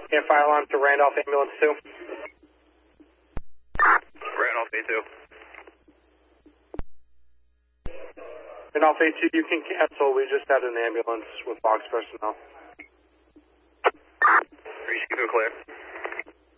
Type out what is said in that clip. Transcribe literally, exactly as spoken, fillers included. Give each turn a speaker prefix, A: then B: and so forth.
A: And fire alarm to Randolph Ambulance two.
B: Randolph A two.
A: Randolph A two, you can cancel. We just had an ambulance with box personnel.
B: Reach, keep it clear.